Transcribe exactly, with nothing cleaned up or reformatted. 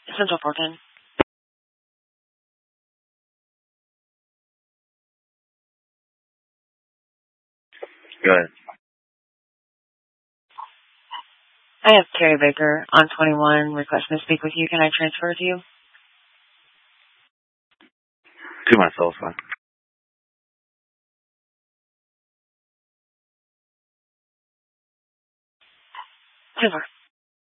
Central Portland. Go ahead. I have Terry Baker on twenty-one requesting to speak with you. Can I transfer to you? To my cell phone. Super.